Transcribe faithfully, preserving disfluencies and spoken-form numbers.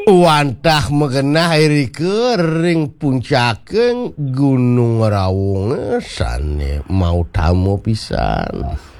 Wantah mengenah airi kering puncakeun Gunung Rawung sane mau tamu pisan.